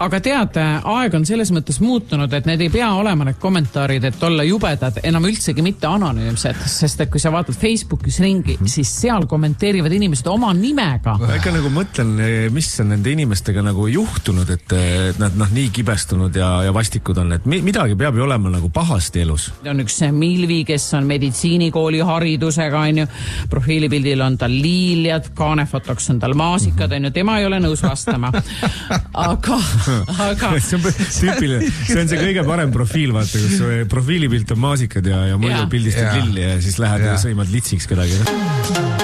aga tead, aeg on selles mõttes muutunud, et need ei pea olema need kommentaarid, et olla jubedad, enam üldsegi mitte anonüümsed, sest et kui sa vaatad Facebookis ringi, siis seal kommenteerivad inimesed oma nimega. Ikka nagu mõtlen, mis on nende inimestega nagu juhtunud, et nad nii kibestunud ja vastikud on, et midagi peab ju olema nagu pahasti elus. On üks Milvi, kes on meditsiinikooli haridusega, on ju, profiilipildil on tal liiljad, kaanefotoks on tal maasikad, on ju, tema ei ole nõus vastama. Aga see on tüüpiline, see on see kõige parem profiil, vaata, kus profiilipilt on maasikad ja muidu pildistad lilli ja siis lähed ja sõimad litsiks kedagi.